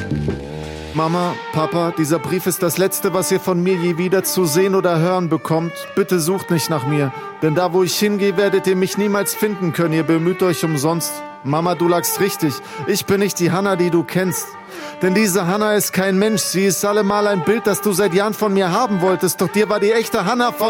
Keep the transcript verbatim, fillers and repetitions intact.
Mama, Papa, dieser Brief ist das Letzte, was ihr von mir je wieder zu sehen oder hören bekommt. Bitte sucht nicht nach mir, denn da, wo ich hingehe, werdet ihr mich niemals finden können. Ihr bemüht euch umsonst. Mama, du lagst richtig. Ich bin nicht die Hannah, die du kennst. Denn diese Hannah ist kein Mensch. Sie ist allemal ein Bild, das du seit Jahren von mir haben wolltest. Doch dir war die echte Hannah von...